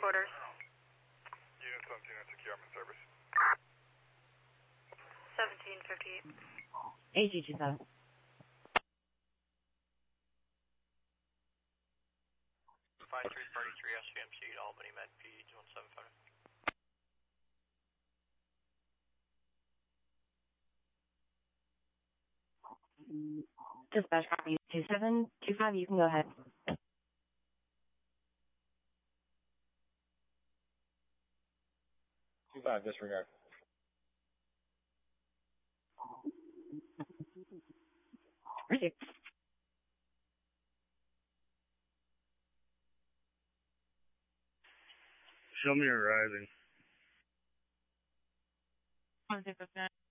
quarters. Unit 17, I took you in service. 1758. AG27. 5333 SCMC to Albany Med Peds 175. Dispatch copy 2725, you can go ahead. 25, disregard. Received. Show me arriving. 165.